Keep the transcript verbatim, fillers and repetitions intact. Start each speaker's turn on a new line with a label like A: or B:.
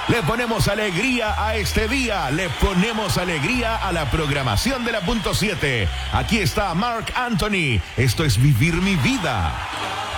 A: Le ponemos alegría a este día, le ponemos alegría a la programación de la punto siete. Aquí está Marc Anthony, esto es Vivir mi vida.